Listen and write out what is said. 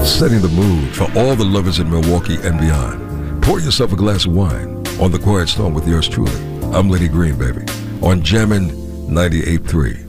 setting the mood for all the lovers in Milwaukee and beyond. Pour yourself a glass of wine on The Quiet Storm with yours truly. I'm Lenny Green, baby, on Jammin' 98.3.